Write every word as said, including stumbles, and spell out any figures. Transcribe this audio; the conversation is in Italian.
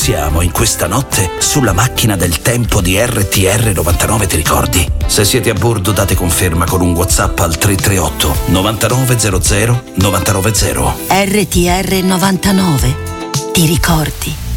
siamo in questa notte sulla macchina del tempo di R T R novantanove, ti ricordi? Se siete a bordo date conferma con un WhatsApp al tre tre otto novantanove zero zero novantanove zero. R T R novantanove, ti ricordi?